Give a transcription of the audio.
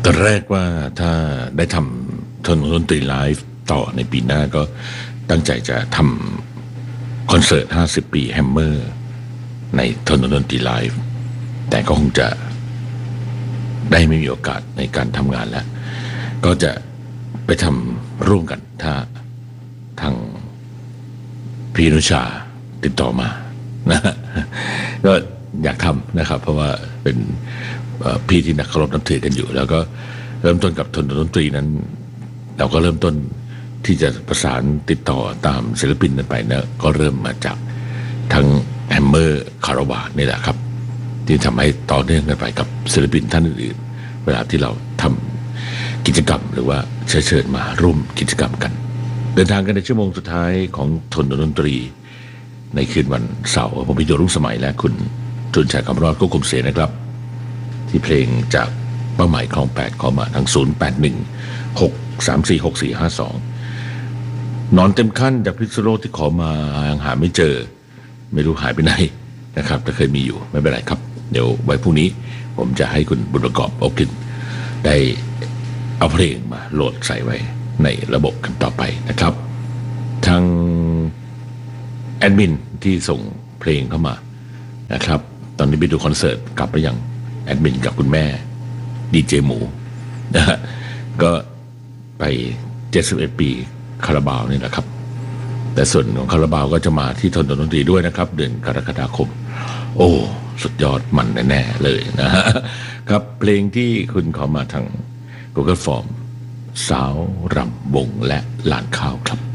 อนแรกว่าถ้าได้ทำทนดนตรีไลฟ์ต่อในปีหน้าก็ตั้งใจจะทำคอนเสิร์ต50 ปีแฮมเมอร์ในทนดนตรีไลฟ์แต่ก็คงจะได้ไม่มีโอกาสในการทำงานแล้วก็จะไปทำร่วมกันถ้าทางพี่นุชาติดต่อมานะก็อยากทำนะครับเพราะว่าเป็นพี่ที่นักเคารพนับถือกันอยู่แล้วก็เริ่มต้นกับทนดนตรีนั้นเราก็เริ่มต้นที่จะประสานติดต่อตามศิลปินนั้นไปนะก็เริ่มมาจากทั้งแฮมเมอร์คาราวานนี่แหละครับที่ทำให้ต่อเนื่องกันไปกับศิลปินท่านอื่นๆเวลาที่เราทำกิจกรรมหรือว่าเชิญมาร่วมกิจกรรมกันเดินทางกันในชั่วโมงสุดท้ายของทนดนตรีในคืนวันเสาร์ผมพิโยรุ่งสมัยและคุณจุนชัยคำรอดก็คุมเสียนะครับที่เพลงจากเป้าหมายคลอง8ขอมาทั้ง0816346452นอนเต็มขั้นจากพิษณุโลกที่ขอมายังหาไม่เจอไม่รู้หายไปไหนนะครับแต่เคยมีอยู่ไม่เป็นไรครับเดี๋ยวไว้พรุ่งนี้ผมจะให้คุณบุญประกอบอบกลิ่นได้เอาเพลงมาโหลดใส่ไว้ในระบบกันต่อไปนะครับทางแอดมินที่ส่งเพลงเข้ามานะครับตอนนี้ไปดูคอนเสิร์ตกลับไปยังแอดมินกับคุณแม่ดีเจหมูนะฮะก็ไป71 ปีคาราบาวนี่แหละครับแต่ส่วนของคาราบาวก็จะมาที่ทนดนตรีด้วยนะครับเดือนกรกฎาคมโอ้สุดยอดมันแน่ๆเลยนะฮะครับเพลงที่คุณขอมาทาง Google Form สาวรำวงและลานข้าวครับ